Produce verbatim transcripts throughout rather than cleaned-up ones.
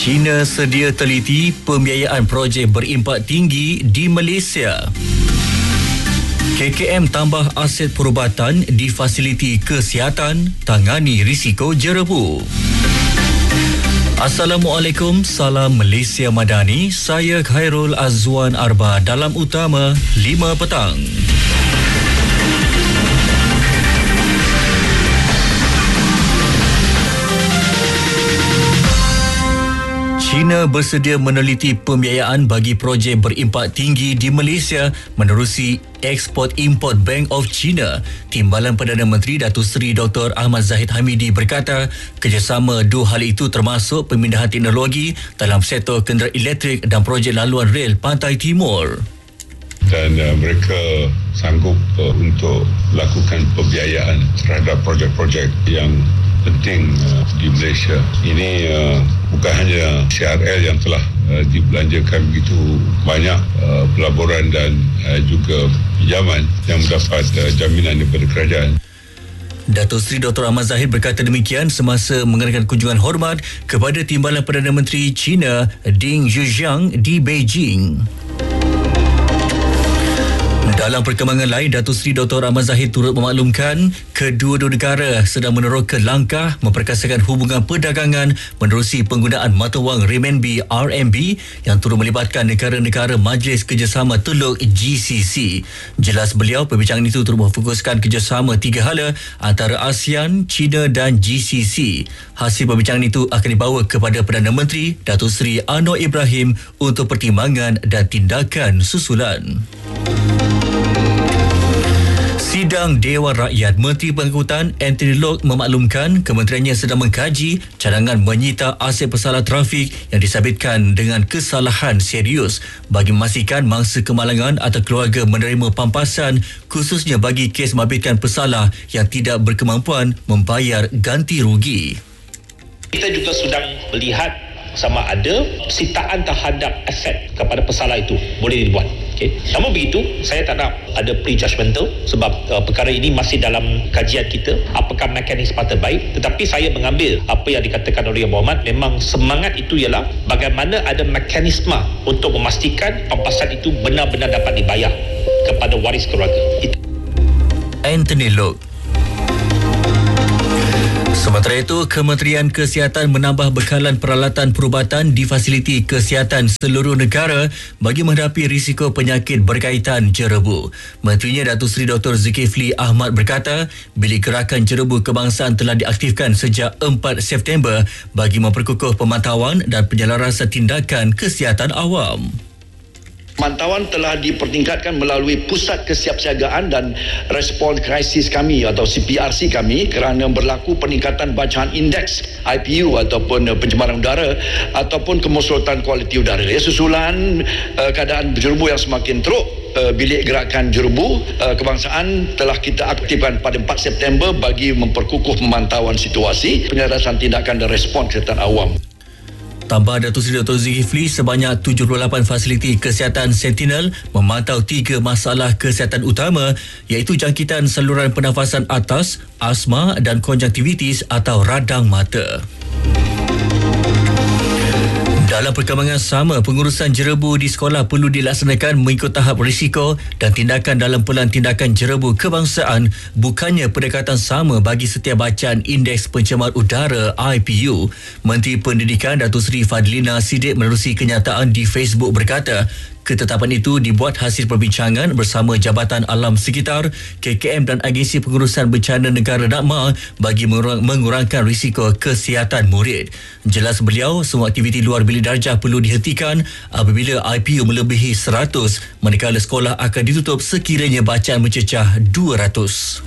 China sedia teliti pembiayaan projek berimpak tinggi di Malaysia. K K M tambah aset perubatan di fasiliti kesihatan, tangani risiko jerebu. Assalamualaikum, salam Malaysia Madani. Saya Khairul Azwan Arba dalam utama lima petang. China bersedia meneliti pembiayaan bagi projek berimpak tinggi di Malaysia menerusi Export-Import Bank of China. Timbalan Perdana Menteri Datuk Seri Doktor Ahmad Zahid Hamidi berkata, kerjasama dua hal itu termasuk pemindahan teknologi dalam sektor kenderaan elektrik dan projek laluan rel Pantai Timur. Dan uh, mereka sanggup uh, untuk lakukan pembiayaan terhadap projek-projek yang penting uh, di Malaysia. Ini uh, bukan hanya C R L yang telah uh, dibelanjakan begitu banyak uh, pelaburan dan uh, juga pinjaman yang mendapat uh, jaminan daripada kerajaan. Datuk Seri Doktor Ahmad Zahid berkata demikian semasa mengadakan kunjungan hormat kepada Timbalan Perdana Menteri China Ding Zhujiang di Beijing. Dalam perkembangan lain, Datuk Seri Doktor Ahmad Zahid turut memaklumkan kedua-dua negara sedang meneroka langkah memperkasakan hubungan perdagangan menerusi penggunaan mata wang renminbi R M B yang turut melibatkan negara-negara Majlis Kerjasama Teluk G C C. Jelas beliau, perbincangan itu turut memfokuskan kerjasama tiga hala antara ASEAN, China dan G C C. Hasil perbincangan itu akan dibawa kepada Perdana Menteri Datuk Seri Anwar Ibrahim untuk pertimbangan dan tindakan susulan. Sidang Dewan Rakyat, Menteri Pengangkutan Anthony Loke memaklumkan kementeriannya sedang mengkaji cadangan menyita aset pesalah trafik yang disabitkan dengan kesalahan serius bagi memastikan mangsa kemalangan atau keluarga menerima pampasan khususnya bagi kes mabitkan pesalah yang tidak berkemampuan membayar ganti rugi. Kita juga sedang melihat sama ada sitaan terhadap aset kepada pesalah itu boleh dibuat. Okay. Namun begitu, saya tak nak ada prejudgmental sebab uh, perkara ini masih dalam kajian kita apakah mekanisme terbaik, tetapi saya mengambil apa yang dikatakan oleh Yang Berhormat. Memang semangat itu ialah bagaimana ada mekanisme untuk memastikan pampasan itu benar-benar dapat dibayar kepada waris keluarga. Itu. Anthony Loke. Sementara itu, Kementerian Kesihatan menambah bekalan peralatan perubatan di fasiliti kesihatan seluruh negara bagi menghadapi risiko penyakit berkaitan jerebu. Menterinya Datuk Seri Doktor Zulkifli Ahmad berkata, bilik gerakan jerebu kebangsaan telah diaktifkan sejak empat September bagi memperkukuh pemantauan dan penyelarasan tindakan kesihatan awam. Pemantauan telah dipertingkatkan melalui Pusat Kesiapsiagaan dan Respons Krisis kami atau C P R C kami kerana berlaku peningkatan bacaan indeks I P U ataupun pencemaran udara ataupun kemusratan kualiti udara. Ya, susulan uh, keadaan jerebu yang semakin teruk, uh, bilik gerakan jerebu uh, kebangsaan telah kita aktifkan pada empat September bagi memperkukuh pemantauan situasi, penyelarasan tindakan dan respons kesihatan awam. Tambah Datuk Seri Doktor Zulkifli, sebanyak tujuh puluh lapan fasiliti kesihatan Sentinel memantau tiga masalah kesihatan utama iaitu jangkitan saluran pernafasan atas, asma dan konjungtivitis atau radang mata. Dalam perkembangan sama, pengurusan jerebu di sekolah perlu dilaksanakan mengikut tahap risiko dan tindakan dalam pelan tindakan jerebu kebangsaan, bukannya pendekatan sama bagi setiap bacaan indeks pencemar udara I P U. Menteri Pendidikan Datuk Seri Fadlina Siddiq menerusi kenyataan di Facebook berkata, ketetapan itu dibuat hasil perbincangan bersama Jabatan Alam Sekitar, K K M dan Agensi Pengurusan Bencana Negara Nakma bagi mengurangkan risiko kesihatan murid. Jelas beliau, semua aktiviti luar bilik darjah perlu dihentikan apabila I P U melebihi seratus, manakala sekolah akan ditutup sekiranya bacaan mencecah dua ratus.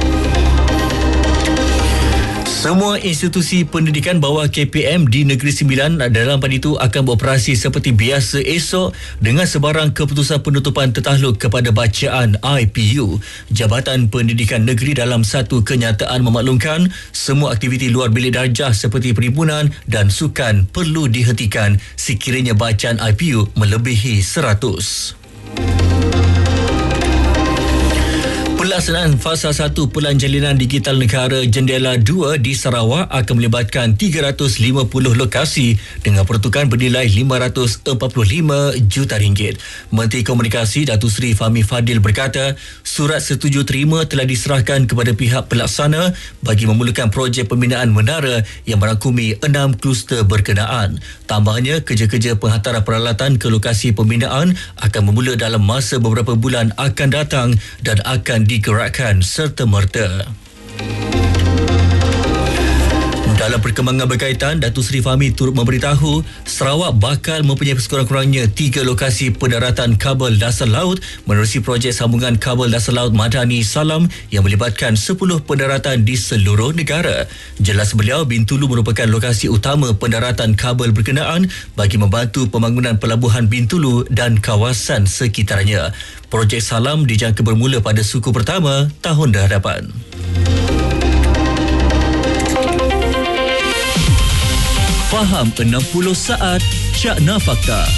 Semua institusi pendidikan bawah K P M di Negeri Sembilan dalam pada itu akan beroperasi seperti biasa esok dengan sebarang keputusan penutupan tertakluk kepada bacaan I P U. Jabatan Pendidikan Negeri dalam satu kenyataan memaklumkan semua aktiviti luar bilik darjah seperti perhimpunan dan sukan perlu dihentikan sekiranya bacaan I P U melebihi seratus. Pelaksanaan fasa satu Pelan Jalinan Digital Negara Jendela dua di Sarawak akan melibatkan tiga ratus lima puluh lokasi dengan pertukaran bernilai lima ratus empat puluh lima juta ringgit. Menteri Komunikasi Datuk Seri Fahmi Fadil berkata, surat setuju terima telah diserahkan kepada pihak pelaksana bagi memulakan projek pembinaan menara yang merangkumi enam kluster berkenaan. Tambahnya, kerja-kerja penghantaran peralatan ke lokasi pembinaan akan bermula dalam masa beberapa bulan akan datang dan akan digerakkan serta-merta. Dalam perkembangan berkaitan, Datuk Seri Fahmi turut memberitahu Sarawak bakal mempunyai sekurang-kurangnya tiga lokasi pendaratan kabel dasar laut menerusi projek sambungan kabel dasar laut Madani Salam yang melibatkan sepuluh pendaratan di seluruh negara. Jelas beliau, Bintulu merupakan lokasi utama pendaratan kabel berkenaan bagi membantu pembangunan pelabuhan Bintulu dan kawasan sekitarnya. Projek Salam dijangka bermula pada suku pertama tahun hadapan. Faham enam puluh saat Syakna Fakta.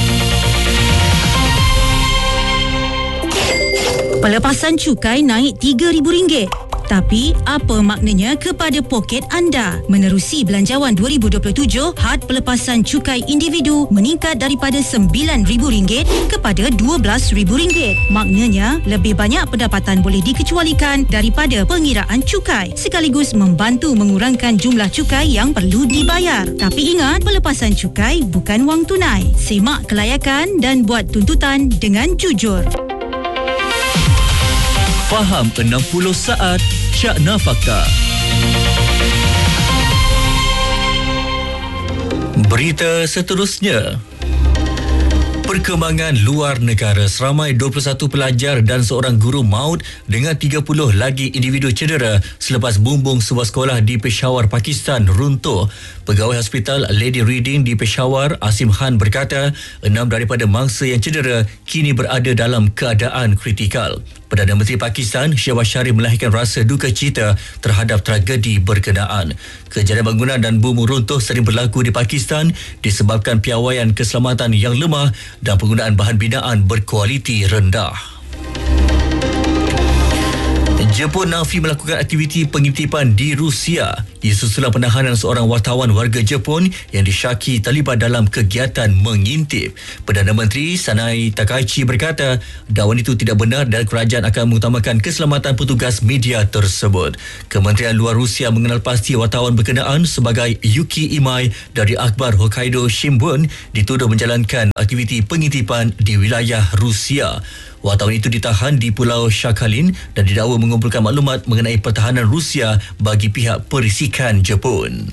Pelepasan cukai naik tiga ribu ringgit. Tapi, apa maknanya kepada poket anda? Menerusi Belanjawan dua ribu dua puluh tujuh, had pelepasan cukai individu meningkat daripada sembilan ribu ringgit kepada dua belas ribu ringgit. Maknanya, lebih banyak pendapatan boleh dikecualikan daripada pengiraan cukai, sekaligus membantu mengurangkan jumlah cukai yang perlu dibayar. Tapi ingat, pelepasan cukai bukan wang tunai. Semak kelayakan dan buat tuntutan dengan jujur. Faham enam puluh saat Syakna Fakta. Berita seterusnya. Perkembangan luar negara, seramai dua puluh satu pelajar dan seorang guru maut dengan tiga puluh lagi individu cedera selepas bumbung sebuah sekolah di Peshawar, Pakistan runtuh. Pegawai Hospital Lady Reading di Peshawar, Asim Khan berkata, enam daripada mangsa yang cedera kini berada dalam keadaan kritikal. Perdana Menteri Pakistan, Shehbaz Sharif melahirkan rasa duka cita terhadap tragedi berkenaan. Kejadian bangunan dan bumi runtuh sering berlaku di Pakistan disebabkan piawaian keselamatan yang lemah dan penggunaan bahan binaan berkualiti rendah. Jepun nafi melakukan aktiviti pengintip di Rusia susulan penahanan seorang wartawan warga Jepun yang disyaki terlibat dalam kegiatan mengintip. Perdana Menteri Sanai Takaichi berkata dakwaan itu tidak benar dan kerajaan akan mengutamakan keselamatan petugas media tersebut. Kementerian Luar Rusia mengenal pasti wartawan berkenaan sebagai Yuki Imai dari akhbar Hokkaido Shimbun dituduh menjalankan aktiviti pengintipan di wilayah Rusia. Wartawan itu ditahan di Pulau Sakhalin dan didakwa mengumpulkan maklumat mengenai pertahanan Rusia bagi pihak perisikan Jepun.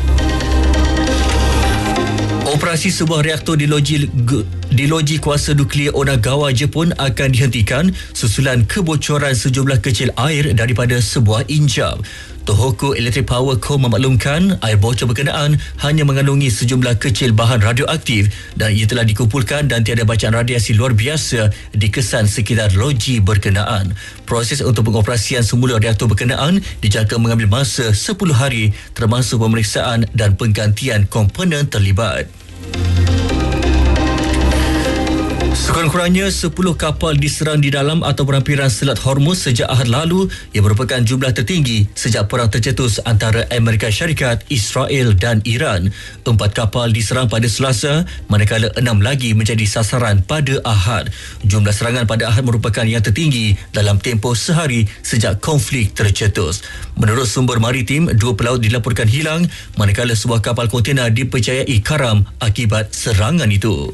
Operasi sebuah reaktor di loji, di loji kuasa nuklear Onagawa, Jepun akan dihentikan susulan kebocoran sejumlah kecil air daripada sebuah injap. Tohoku Electric Power Co memaklumkan air bocor berkenaan hanya mengandungi sejumlah kecil bahan radioaktif dan ia telah dikumpulkan dan tiada bacaan radiasi luar biasa di kesan sekitar loji berkenaan. Proses untuk pengoperasian semula reaktor berkenaan dijangka mengambil masa sepuluh hari termasuk pemeriksaan dan penggantian komponen terlibat. Sekurang-kurangnya sepuluh kapal diserang di dalam atau perhampiran Selat Hormuz sejak Ahad lalu yang merupakan jumlah tertinggi sejak perang tercetus antara Amerika Syarikat, Israel dan Iran. Empat kapal diserang pada Selasa, manakala enam lagi menjadi sasaran pada Ahad. Jumlah serangan pada Ahad merupakan yang tertinggi dalam tempoh sehari sejak konflik tercetus. Menurut sumber maritim, dua pelaut dilaporkan hilang, manakala sebuah kapal kontena dipercayai karam akibat serangan itu.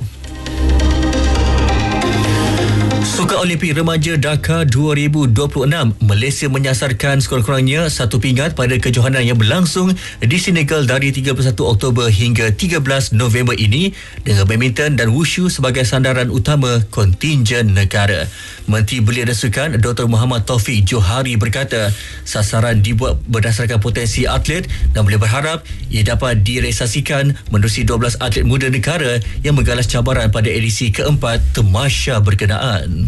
Sukan Olimpik Remaja Dhaka dua ribu dua puluh enam, Malaysia menyasarkan sekurang-kurangnya satu pingat pada kejohanan yang berlangsung di Senegal dari tiga puluh satu Oktober hingga tiga belas November ini dengan badminton dan wushu sebagai sandaran utama kontingen negara. Menteri Belia dan Sukan Doktor Muhammad Taufik Johari berkata sasaran dibuat berdasarkan potensi atlet dan boleh berharap ia dapat direalisasikan menerusi dua belas atlet muda negara yang menggalas cabaran pada edisi keempat Temasya berkenaan.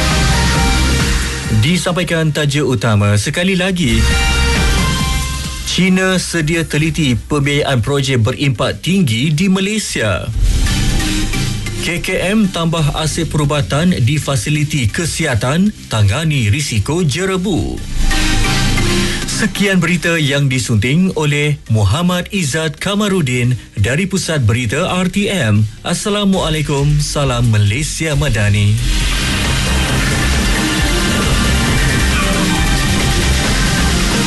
Disampaikan tajuk utama sekali lagi. China sedia teliti pembiayaan projek berimpak tinggi di Malaysia. K K M tambah asyik perubatan di fasiliti kesihatan, tangani risiko jerebu. Sekian berita yang disunting oleh Muhammad Izzat Kamarudin dari Pusat Berita R T M. Assalamualaikum, salam Malaysia Madani.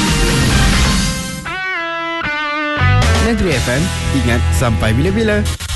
Negeri F M, ingat sampai bila-bila.